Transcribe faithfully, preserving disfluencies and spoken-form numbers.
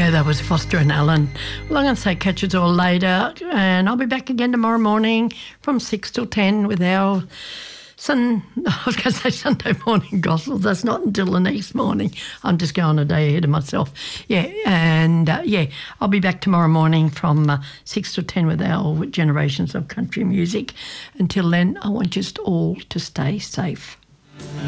Yeah, that was Foster and Allen. Well, I'm going to say catch us all later, and I'll be back again tomorrow morning from six till ten with our sun, I was going to say Sunday morning gospel. That's not until the next morning. I'm just going a day ahead of myself. Yeah, and uh, yeah, I'll be back tomorrow morning from uh, six till ten with our Generations of Country Music. Until then, I want just all to stay safe.